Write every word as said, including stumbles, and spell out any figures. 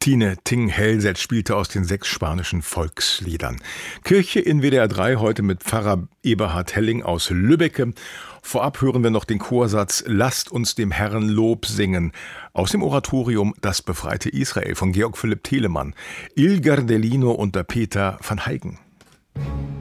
Tine Ting-Hellset spielte aus den sechs spanischen Volksliedern. Kirche in W D R drei heute mit Pfarrer Eberhard Helling aus Lübbecke. Vorab hören wir noch den Chorsatz »Lasst uns dem Herrn Lob singen« aus dem Oratorium »Das befreite Israel« von Georg Philipp Telemann, Il Gardelino unter Peter van Heigen.